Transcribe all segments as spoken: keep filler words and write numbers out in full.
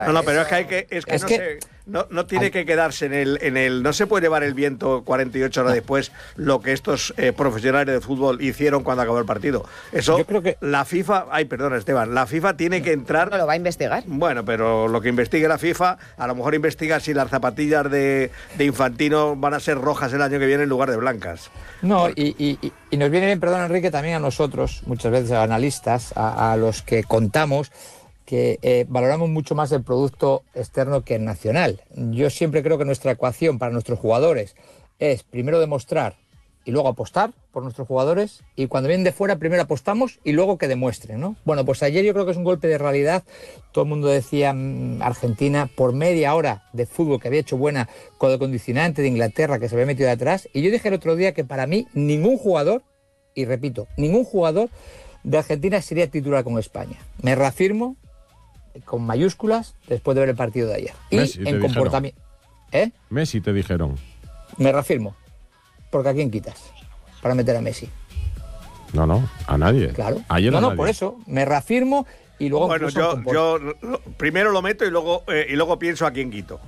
No, no, pero es que hay que, es que, es no, que se, no, no tiene hay... que quedarse en el, en el, no se puede llevar el viento cuarenta y ocho horas después lo que estos eh, profesionales de fútbol hicieron cuando acabó el partido. Eso, Yo creo que la FIFA, ay, perdona Esteban, la FIFA tiene que entrar. ¿No lo va a investigar? Bueno, pero lo que investigue la FIFA, a lo mejor investiga si las zapatillas de, de Infantino van a ser rojas el año que viene en lugar de blancas. No, y, y, y nos viene bien, perdón Enrique, también a nosotros, muchas veces a analistas, a, a los que contamos, que eh, valoramos mucho más el producto externo que el nacional. Yo siempre creo que nuestra ecuación para nuestros jugadores es primero demostrar y luego apostar por nuestros jugadores, y cuando vienen de fuera primero apostamos y luego que demuestren, ¿no? Bueno, pues ayer yo creo que es un golpe de realidad. Todo el mundo decía mmm, Argentina por media hora de fútbol que había hecho buena con el condicionante de Inglaterra que se había metido de atrás, y yo dije el otro día que para mí ningún jugador, y repito, ningún jugador de Argentina sería titular con España. Me reafirmo con mayúsculas después de ver el partido de ayer. Messi, y en comportamiento. ¿Eh? Messi te dijeron. Me reafirmo. Porque ¿a quién quitas para meter a Messi? No, no, a nadie. Claro. Ayer no, a no, nadie. por eso. Me reafirmo y luego. Bueno, yo, yo lo, primero lo meto y luego, eh, y luego pienso a quién quito.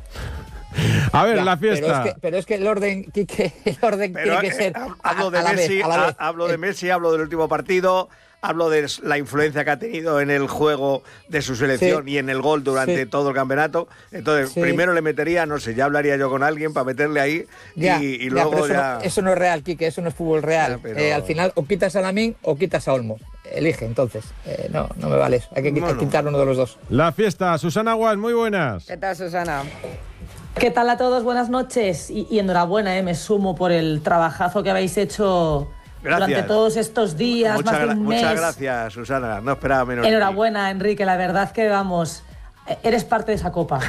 A ver, ya, la fiesta. Pero es, que, pero es que el orden, Quique, el orden pero, tiene que ser. Eh, hablo de Messi, hablo de Messi, hablo del último partido. Hablo de la influencia que ha tenido en el juego de su selección, sí, y en el gol durante sí. todo el campeonato. Entonces, sí. primero le metería, no sé, ya hablaría yo con alguien para meterle ahí ya, y, y luego ya, pero eso, ya... No, eso no es real, Quique, eso no es fútbol real. Ya, pero... eh, al final, o quitas a Lamín o quitas a Olmo. Elige, entonces. Eh, no, no me vale eso. Hay que quitar, bueno. quitar uno de los dos. La fiesta. Susana Guas, muy buenas. ¿Qué tal, Susana? ¿Qué tal a todos? Buenas noches. Y, y enhorabuena, eh, me sumo por el trabajazo que habéis hecho... Gracias. Durante todos estos días, muchas, más de un mes. Muchas gracias, Susana. No esperaba menos. Enhorabuena, Enrique. La verdad que, vamos, eres parte de esa copa.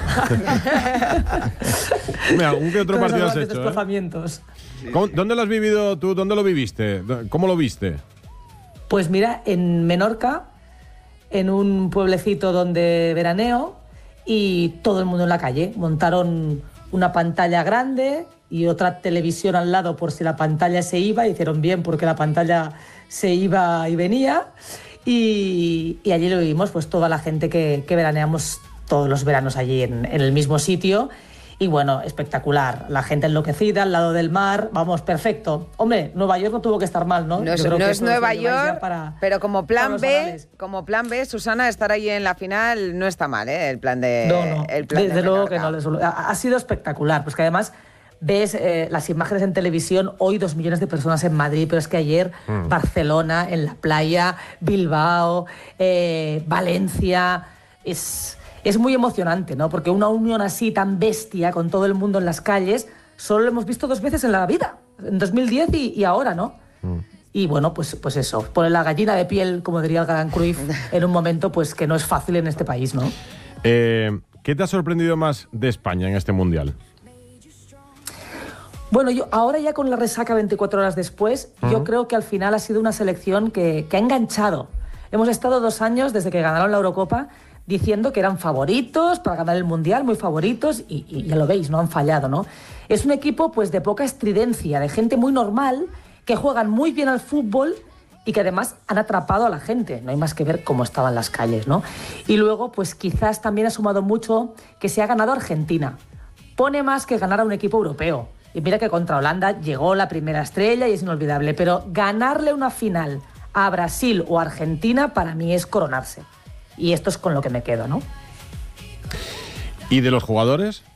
Mira, ¿un qué otro partido has hecho? Desplazamientos. ¿Eh? ¿Dónde lo has vivido tú? ¿Dónde lo viviste? ¿Cómo lo viste? Pues mira, en Menorca, en un pueblecito donde veraneo, y todo el mundo en la calle. Montaron una pantalla grande y otra televisión al lado por si la pantalla se iba, hicieron bien porque la pantalla se iba y venía, y, y allí lo vimos, pues toda la gente que, que veraneamos todos los veranos allí en, en el mismo sitio, y bueno, espectacular, la gente enloquecida al lado del mar, vamos, perfecto. Hombre, Nueva York no tuvo que estar mal, ¿no? No, es, no es Nueva York, para, pero como plan B, como plan B, Susana, estar ahí en la final no está mal, ¿eh? El plan de... No, no, el plan desde de luego que no. Ha, ha sido espectacular, pues que además... Ves eh, las imágenes en televisión, hoy dos millones de personas en Madrid, pero es que ayer mm. Barcelona, en la playa, Bilbao, eh, Valencia, es, es muy emocionante, ¿no? Porque una unión así tan bestia con todo el mundo en las calles, solo lo hemos visto dos veces en la vida, en dos mil diez y, y ahora, ¿no? Mm. Y bueno, pues, pues eso, poner la gallina de piel, como diría el gran Cruyff, en un momento pues que no es fácil en este país, ¿no? Eh, ¿Qué te ha sorprendido más de España en este Mundial? Bueno, yo ahora ya con la resaca veinticuatro horas después, uh-huh. yo creo que al final ha sido una selección que, que ha enganchado. Hemos estado dos años desde que ganaron la Eurocopa diciendo que eran favoritos para ganar el Mundial, muy favoritos, y, y ya lo veis, no han fallado, ¿no? Es un equipo pues de poca estridencia, de gente muy normal, que juegan muy bien al fútbol y que además han atrapado a la gente. No hay más que ver cómo estaban las calles, ¿no? Y luego, pues quizás también ha sumado mucho que se ha ganado Argentina. Pone más que ganar a un equipo europeo. Y mira que contra Holanda llegó la primera estrella y es inolvidable, pero ganarle una final a Brasil o Argentina para mí es coronarse. Y esto es con lo que me quedo, ¿no? ¿Y de los jugadores?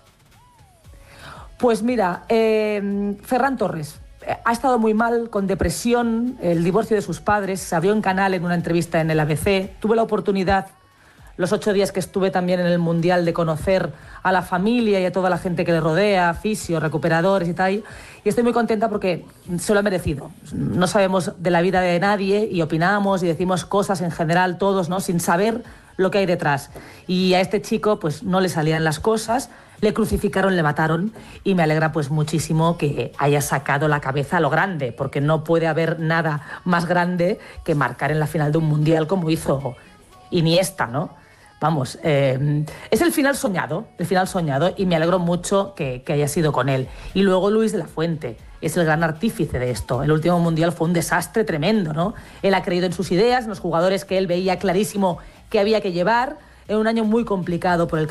Pues mira, eh, Ferran Torres eh, ha estado muy mal, con depresión, el divorcio de sus padres, se abrió en canal en una entrevista en el A B C. Tuve la oportunidad, los ocho días que estuve también en el Mundial, de conocer a la familia y a toda la gente que le rodea, fisios, recuperadores y tal, y estoy muy contenta porque se lo ha merecido. No sabemos de la vida de nadie y opinamos y decimos cosas en general todos, ¿no?, sin saber lo que hay detrás. Y a este chico pues no le salían las cosas, le crucificaron, le mataron, y me alegra pues muchísimo que haya sacado la cabeza a lo grande, porque no puede haber nada más grande que marcar en la final de un Mundial como hizo Iniesta, ¿no? Vamos, eh, es el final soñado, el final soñado, y me alegro mucho que, que haya sido con él. Y luego Luis de la Fuente es el gran artífice de esto. El último Mundial fue un desastre tremendo, ¿no? Él ha creído en sus ideas, en los jugadores que él veía clarísimo que había que llevar, en un año muy complicado por el